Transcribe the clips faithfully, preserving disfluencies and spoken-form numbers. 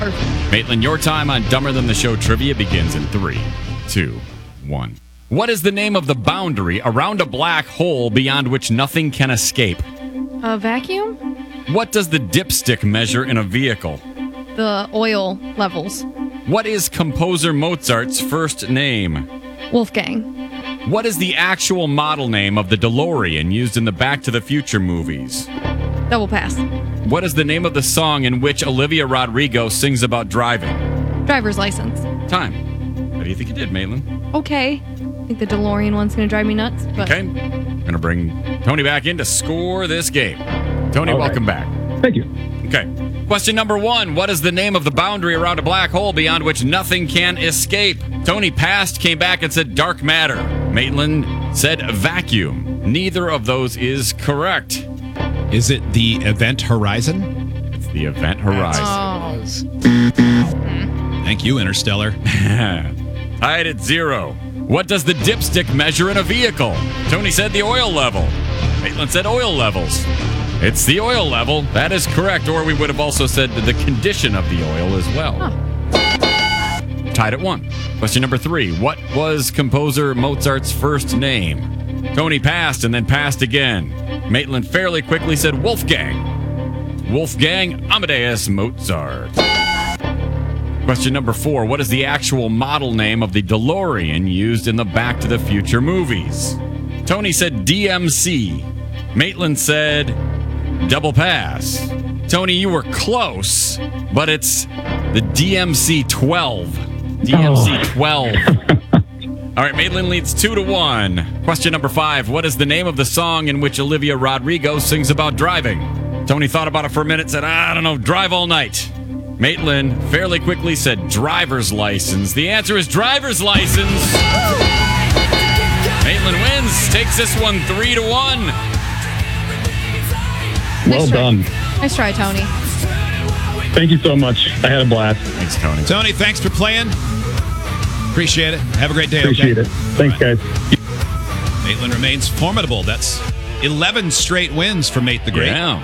Perfect. Maitland, your time on Dumber Than the Show trivia begins in three, two, one. What is the name of the boundary around a black hole beyond which nothing can escape? A vacuum? What does the dipstick measure in a vehicle? The oil levels. What is composer Mozart's first name? Wolfgang. What is the actual model name of the DeLorean used in the Back to the Future movies? Double pass. What is the name of the song in which Olivia Rodrigo sings about driving? Driver's license. Time. How do you think you did, Maitland? Okay. I think the DeLorean one's going to drive me nuts. But Okay. I'm going to bring Tony back in to score this game. Tony, All right. welcome back. Thank you. Okay. Question number one. What is the name of the boundary around a black hole beyond which nothing can escape? Tony passed, came back, and said dark matter. Maitland said vacuum. Neither of those is correct. Is it the event horizon? It's the event horizon. Oh. Thank you, Interstellar. Tied at zero. What does the dipstick measure in a vehicle? Tony said the oil level. Maitland said oil levels. It's the oil level. That is correct. Or we would have also said the condition of the oil as well. Huh. Tied at one. Question number three. What was composer Mozart's first name? Tony passed and then passed again. Maitland fairly quickly said Wolfgang. Wolfgang Amadeus Mozart. Question number four. What is the actual model name of the DeLorean used in the Back to the Future movies? Tony said D M C. Maitland said double pass. Tony, you were close, but it's the D M C twelve. D M C twelve. All right, Maitland leads two to one. Question number five. What is the name of the song in which Olivia Rodrigo sings about driving? Tony thought about it for a minute, said, I don't know, Drive All Night. Maitland fairly quickly said driver's license. The answer is driver's license. Maitland wins, takes this one three to one. Well Nice try. done. Nice try, Tony. Thank you so much. I had a blast. Thanks, Tony. Tony, thanks for playing. Appreciate it. Have a great day. Appreciate okay? it. Thanks, guys. Maitland remains formidable. That's eleven straight wins for Mate the Great. Yeah.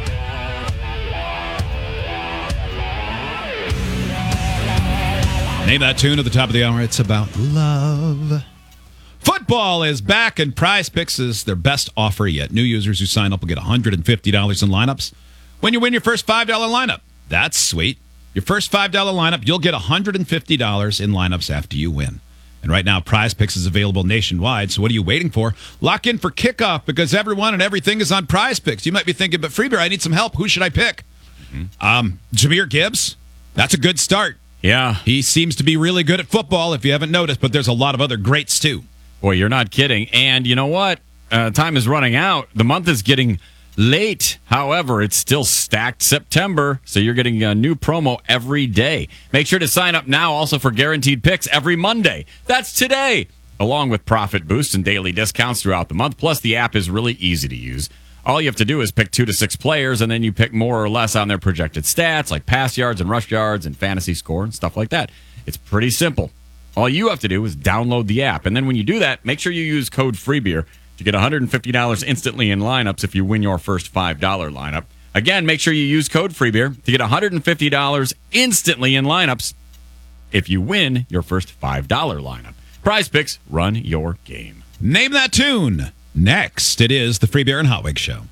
Name that tune at the top of the hour. It's about love. Football is back, and Prize Picks is their best offer yet. New users who sign up will get one hundred fifty dollars in lineups when you win your first five dollar lineup. That's sweet. Your first five dollar lineup, you'll get one hundred fifty dollars in lineups after you win. And right now, Prize Picks is available nationwide, so what are you waiting for? Lock in for kickoff, because everyone and everything is on Prize Picks. You might be thinking, but Freebeer, I need some help. Who should I pick? Mm-hmm. Um, Jahmyr Gibbs, that's a good start. Yeah. He seems to be really good at football, if you haven't noticed, but there's a lot of other greats, too. Boy, you're not kidding. And you know what? Uh, time is running out. The month is getting late. However, it's still stacked September, so you're getting a new promo every day. Make sure to sign up now also for Guaranteed Picks every Monday. That's today, along with profit boosts and daily discounts throughout the month. Plus, the app is really easy to use. All you have to do is pick two to six players, and then you pick more or less on their projected stats, like pass yards and rush yards and fantasy score and stuff like that. It's pretty simple. All you have to do is download the app. And then when you do that, make sure you use code FREEBEER to get one hundred fifty dollars instantly in lineups if you win your first five dollar lineup. Again, make sure you use code FREEBEER to get one hundred fifty dollars instantly in lineups if you win your first five dollar lineup. Prize Picks, run your game. Name that tune. Next, it is the Free Beer and Hot Wings Show.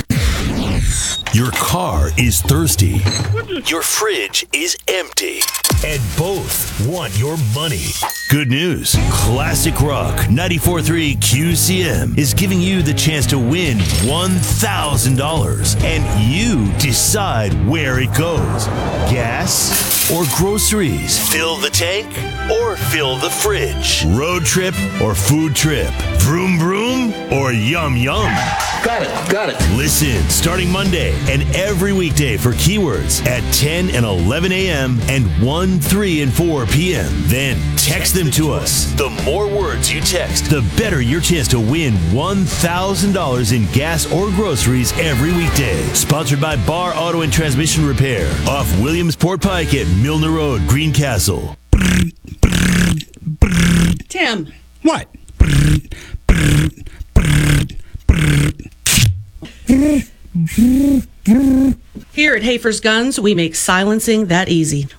Your car is thirsty. Your fridge is empty. And both want your money. Good news. Classic Rock ninety-four point three Q C M is giving you the chance to win one thousand dollars. And you decide where it goes. Gas or groceries? Fill the tank or fill the fridge? Road trip or food trip? Vroom vroom or yum yum? Got it, got it. Listen, starting Monday and every weekday for keywords at ten and eleven a.m. and one, three, and four p.m. Then text them to us. The more words you text, the better your chance to win one thousand dollars in gas or groceries every weekday. Sponsored by Bar Auto and Transmission Repair off Williamsport Pike at Milner Road, Greencastle. Tim. What? Here at Hafer's Guns, we make silencing that easy.